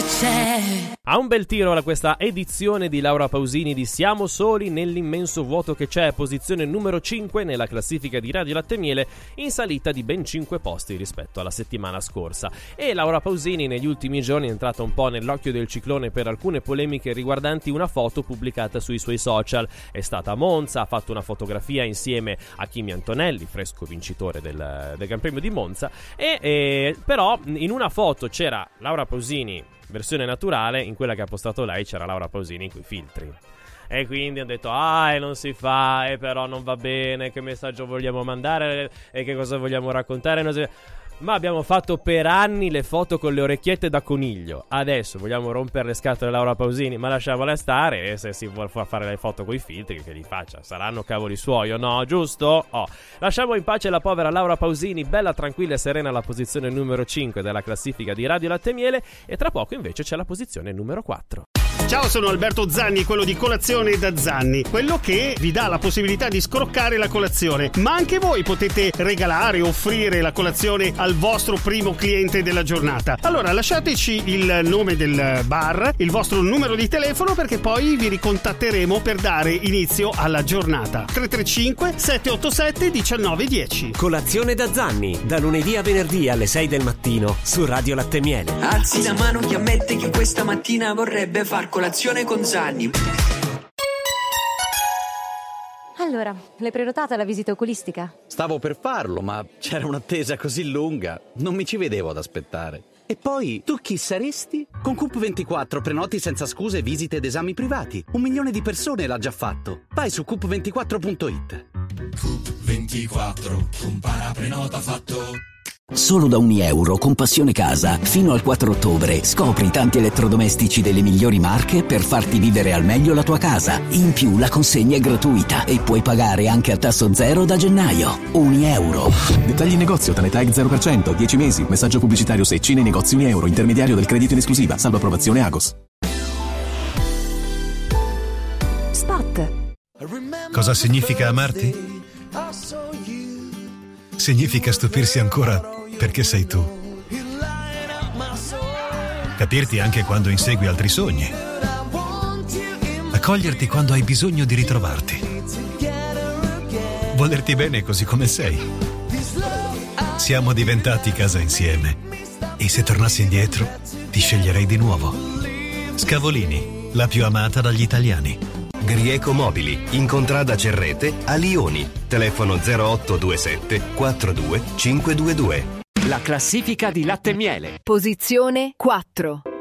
c'è. Ha un bel tiro questa edizione di Laura Pausini di Siamo soli nell'immenso vuoto che c'è, posizione numero 5 nella classifica di Radio Latte e Miele, in salita di ben 5 posti rispetto alla settimana scorsa. E Laura Pausini negli ultimi giorni è entrata un po' nell'occhio del ciclone per alcune polemiche riguardanti una foto pubblicata sui suoi social. È stata a Monza, ha fatto una fotografia insieme a Kimi Antonelli, fresco vincitore del Gran Premio di Monza, e però in una foto c'era Laura Pausini versione naturale, in quella che ha postato lei c'era Laura Pausini con i filtri. E quindi ho detto, non si fa, però non va bene, che messaggio vogliamo mandare e che cosa vogliamo raccontare, non si... Ma abbiamo fatto per anni le foto con le orecchiette da coniglio. Adesso vogliamo rompere le scatole a Laura Pausini, ma lasciamola stare. E se si vuole fare le foto con i filtri, che li faccia, saranno cavoli suoi o no, giusto? Lasciamo in pace la povera Laura Pausini, bella, tranquilla e serena alla posizione numero 5 della classifica di Radio Latte e Miele. E tra poco invece c'è la posizione numero 4. Ciao, sono Alberto Zanni, quello di Colazione da Zanni, quello che vi dà la possibilità di scroccare la colazione, ma anche voi potete regalare, offrire la colazione al vostro primo cliente della giornata. Allora lasciateci il nome del bar, il vostro numero di telefono, perché poi vi ricontatteremo per dare inizio alla giornata. 335 787 1910. Colazione da Zanni, da lunedì a venerdì alle 6 del mattino su Radio Latte e Miele. Alzi la mano chi ammette che questa mattina vorrebbe far colazione con Zanni. Allora, l'hai prenotata la visita oculistica? Stavo per farlo, ma c'era un'attesa così lunga, non mi ci vedevo ad aspettare. E poi, tu chi saresti? Con Coop24 prenoti senza scuse visite ed esami privati. 1 milione di persone l'ha già fatto. Vai su coop24.it. Coop24, compara, prenota, fatto. Solo da €1 con Passione Casa, fino al 4 ottobre, scopri tanti elettrodomestici delle migliori marche per farti vivere al meglio la tua casa. In più la consegna è gratuita e puoi pagare anche a tasso zero da gennaio. €1. Dettagli in negozio, Tanetag 0%, 10 mesi, messaggio pubblicitario Secci nei negozi €1, intermediario del credito in esclusiva, salvo approvazione Agos. Spot. Cosa significa amarti? Significa stupirsi ancora perché sei tu. Capirti anche quando insegui altri sogni. Accoglierti quando hai bisogno di ritrovarti. Volerti bene così come sei. Siamo diventati casa insieme. E se tornassi indietro, ti sceglierei di nuovo. Scavolini, la più amata dagli italiani. Grieco Mobili, in contrada Cerrete a Lioni. Telefono 0827 42 522. La classifica di Latte e Miele. Posizione 4.